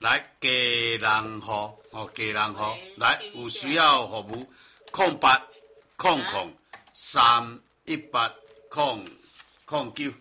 来家人户，家人户，来有需要服务0800-318-009，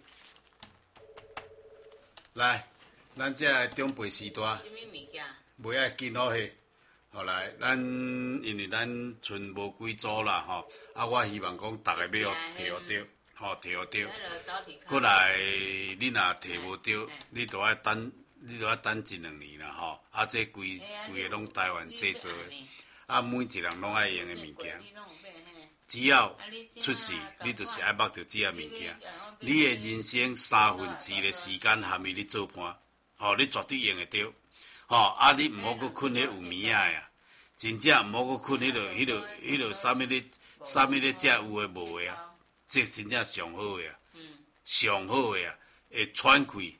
来，咱这中辈时代， 什么物件？ 袂爱紧好势。后来，因为咱剩无几组啦，我希望讲大家要摕好着，摕好着。过来，你若摕无着，你就要等1-2年啦，这规个拢台湾制作的，每一人拢爱用的物件。只要出事，你就是爱捌着这些物件。你的人生1/3的时间含于你做伴，你绝对用得着。你毋好阁困迄有物仔呀，真正毋好阁困迄落啥物咧遮有诶无诶啊，这真正上好诶啊，上好诶啊，会喘气，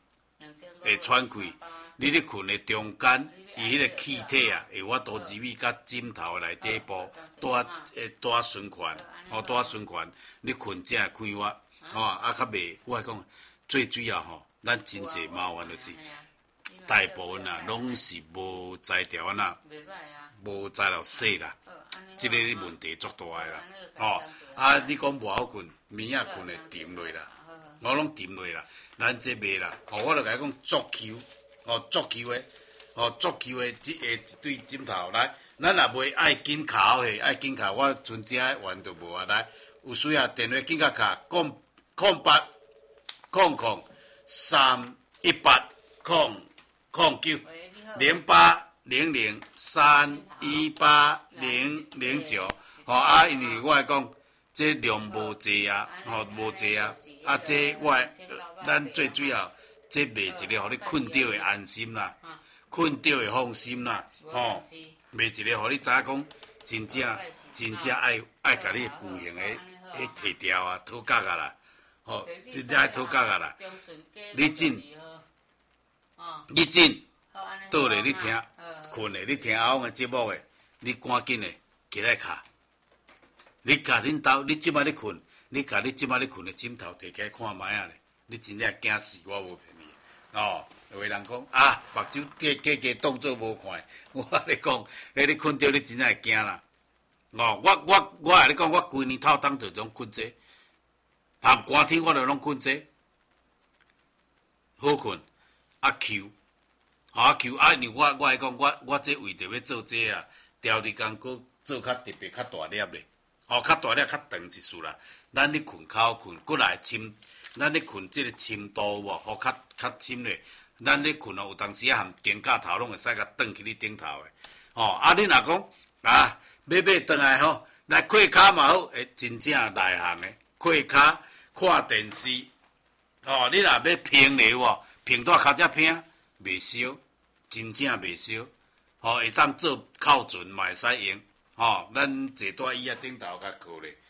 你咧困诶中间，伊迄个气体啊，会法度入去甲枕头内底部，带循环，你困才会快活，较袂，我讲最主要咱真济麻烦就是。大部分拢是无才调无才落洗啦，这个问题足大个啦。你讲无好困，暝仔困会沉落啦，我拢沉落啦。咱这袂啦，我就甲你讲足球的这一对枕头来，咱也袂爱紧卡嘿，爱紧卡，我存遮完都无啊。来，有需要电话紧甲卡0800-318-009。0800-318-009，因为我讲这量无济啊，这咱最主要这卖一个，互你困着会安心啦，困着会放心啦，卖一个，互你知影讲真正爱甲你巨型的摕掉啊，土角啊啦，真正爱土角啊啦，你真，倒咧你听，困咧你听阿翁的节目的，你赶紧的起来卡。你甲恁兜，你即摆咧困，你甲你即摆咧困的枕头摕起来看卖啊咧，你真正惊死我无骗你。有个人讲目睭加动作无看，我咧讲，你困着你真正会惊啦。我甲你讲，我规年透当就拢困这，含寒天我就拢困这，好困。Q， 因为我来讲，我这为着要做这啊，调日工搁做较特别较大粒咧，较大粒较长一束啦。咱咧困较好困，过来咱咧困这个深度无，较深咧。咱咧困有当时含肩胛头拢会使甲转去你顶头诶。你若讲买转来来跪骹嘛好，真正内行诶，跪骹看电视，你若要平咧有平大脚只平，袂烧，真正袂烧。会当做靠船嘛会使用。咱坐在椅仔顶头甲靠咧，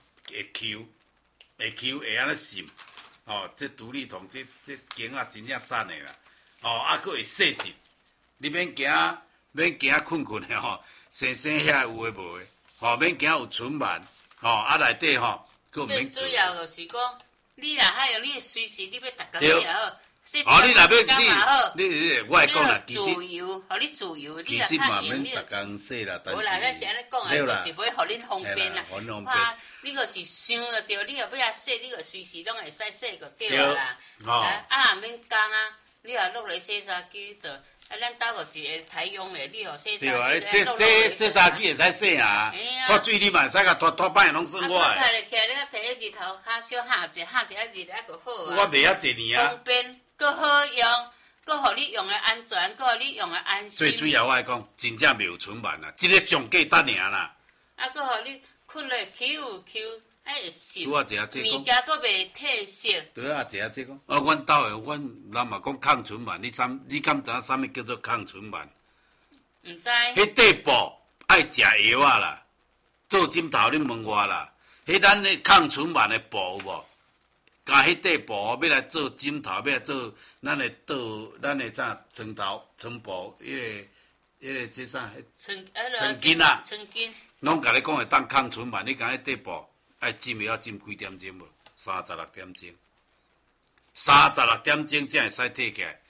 会安尼渗。这独立筒这景啊真正赞的啦。佫会细致，你免惊困的生遐有诶无诶。免惊有存满。内底佫免做。 最主要就是讲，你若还有你随时你要逐工也好。 你若要你，我会讲啦，其实自由，互你自由， 其实嘛免逐工洗啦，但是， 咱是安尼讲啊，就是要互恁方便啦。你若是想着着，你若要洗，你就随时拢会使洗就对啦。免讲啊，你若落来洗衫机做，咱兜个一个台用的，你互洗衫机。 对这洗衫机会使洗啊，脱水你嘛会使甲脱摆拢算我的。 起来，你摕迄日头较小下一日还佫好啊。 我袂遐济年啊。 方便。佫好用，佫互你用的安全，佫互你用的安心。 最主要我来讲，真正袂有存慢啦，这个上价值尔啦。 佫互你困落Q，会熟。 拄啊，一下这讲。 物件佫袂褪色。 对啊，一下这讲。阮兜的，阮人嘛讲抗存慢，你敢知影啥物叫做抗存慢？ 毋知。 迄块布爱食药啊啦，做枕头你问我啦，迄咱的抗存慢的布有无？甲迄块布要来做枕头，要来做咱的床头床布，迄个这啥？床巾啊， 床巾。 拢甲你讲会当抗存慢，你甲迄块布爱浸要浸几点钟无？36点钟，36点钟才会使摕起来。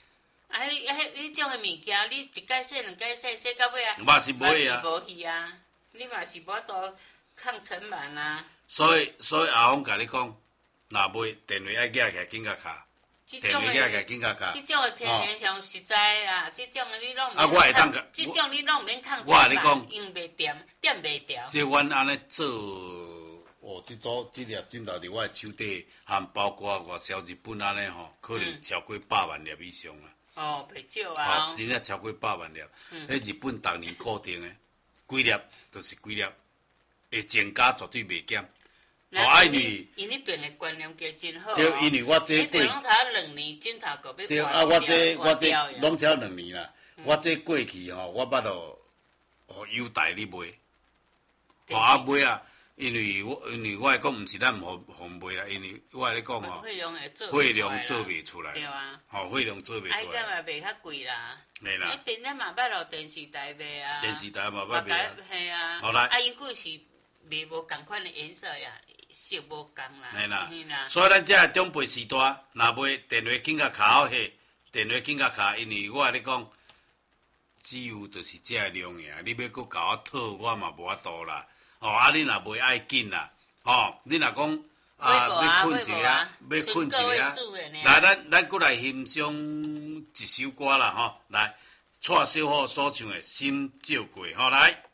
你种的物件，你一届洗两届洗，洗到尾啊， 嘛是买啊， 无去啊，你嘛是无多抗尘螨啊。 所以阿峰甲你讲，若买电话爱举起来紧甲卡，电话举起来紧甲卡。 这种的天然上实在啊，这种的你拢啊，我会当个， 这种你拢免抗尘我你讲， 用袂掂，点袂掉。 即阮安尼做，即组即粒枕头伫我的手底，含包括外销日本安尼吼，可能超过100万粒以上啦。 哦，袂少啊。 真正超过100万粒。迄日本逐年固定的几粒，就是几粒，会增加绝对袂减。 因你变的观念加真好。 对，因为我这过，拢才2年枕头个要。 对啊，我这拢超2年啦。我这过去吼，我捌落，优待你买。买啊，因为我来讲，毋是咱互买啦，因为我来讲吼， 费用做袂出来。 对啊。 费用做袂出来。 啊，嘛卖较贵啦。 嘿啦。 电咱嘛捌落电视台卖啊。 电视台嘛捌卖啊。 系啊。 好来。 啊，伊佫是卖无共款的颜色呀。色无共啦， 嘿啦，所以咱遮长辈时代，若买电话紧甲卡下，电话紧甲卡，因为我甲你讲，只有就是遮量尔，你要搁甲我讨，我嘛无法度啦。你若买爱紧啦，你若讲要困一下，要困一下，来，咱搁来欣赏一首歌啦，来，蔡小虎所唱的《心照过》，来。